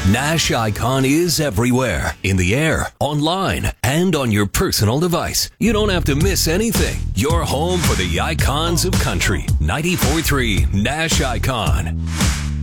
Nash Icon is everywhere, in the air, online, and on your personal device. You don't have to miss anything. You're home for the icons of country. 94.3 Nash Icon.